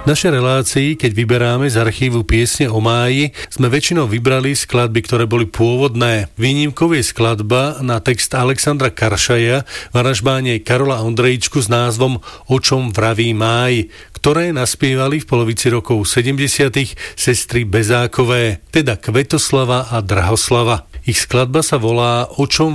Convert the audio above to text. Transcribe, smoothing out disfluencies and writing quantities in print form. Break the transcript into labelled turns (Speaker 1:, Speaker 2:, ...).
Speaker 1: V našej relácii, keď vyberáme z archívu piesne o máji, sme väčšinou vybrali skladby, ktoré boli pôvodné. Výnimkou je skladba na text Alexandra Karšaja v aranžmáne Karola Ondrejčku s názvom O čom vraví máj, ktoré naspievali v polovici rokov 70. sestry Bezákové, teda Kvetoslava a Drahoslava. Ich skladba sa volá O čom